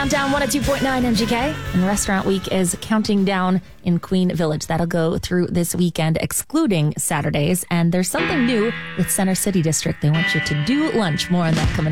Countdown 102.9 MGK. And Restaurant Week is counting down in Queen Village. That'll go through this weekend, excluding Saturdays. And there's something new with Center City District. They want you to do lunch. More on that coming up.